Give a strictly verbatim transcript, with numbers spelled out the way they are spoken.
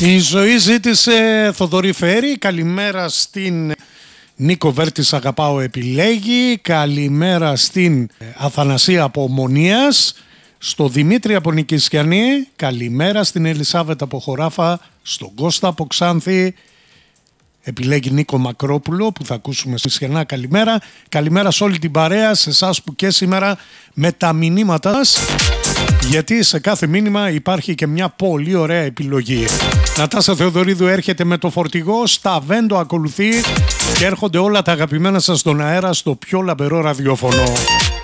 Η ζωή ζήτησε Θοδωρή Φέρη. Καλημέρα στην Νίκο Βέρτης, αγαπάω επιλέγει. Καλημέρα στην Αθανασία από Ομονίας. Στο Δημήτρη από Νικησκιανή. Καλημέρα στην Ελισάβετα από Χωράφα. Στον Κώστα από Ξάνθη. Επιλέγει Νίκο Μακρόπουλο που θα ακούσουμε σχετικά. Καλημέρα. Καλημέρα σε όλη την παρέα, σε εσάς που και σήμερα με τα μηνύματα σας, γιατί σε κάθε μήνυμα υπάρχει και μια πολύ ωραία επιλογή. Νατάσα Θεοδωρίδου έρχεται με το φορτηγό, Σταβέντο ακολουθεί και έρχονται όλα τα αγαπημένα σας στον αέρα στο πιο λαμπερό ραδιόφωνο.